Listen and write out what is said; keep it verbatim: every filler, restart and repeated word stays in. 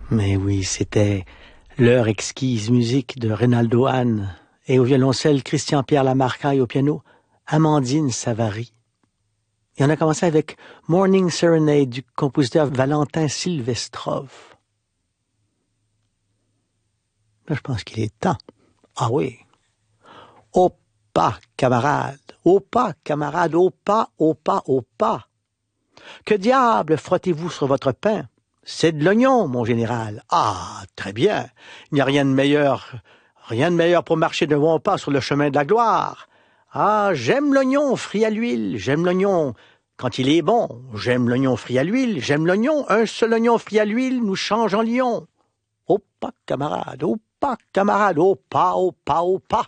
Mais oui, c'était leur exquise musique de Reynaldo Hahn et au violoncelle Christian-Pierre Lamarcaille au piano, Amandine Savary. Et on a commencé avec Morning Serenade du compositeur Valentin Silvestrov. Là, je pense qu'il est temps. Ah oui. Au pas, camarade. Au pas, camarade. Au pas, au pas, au pas. Que diable frottez-vous sur votre pain? C'est de l'oignon, mon général. Ah, très bien. Il n'y a rien de meilleur, rien de meilleur pour marcher de bon pas sur le chemin de la gloire. Ah, j'aime l'oignon frit à l'huile, j'aime l'oignon quand il est bon. J'aime l'oignon frit à l'huile, j'aime l'oignon. Un seul oignon frit à l'huile nous change en lion. Au pas, camarade, au pas, camarade, au pas, au pas, au pas.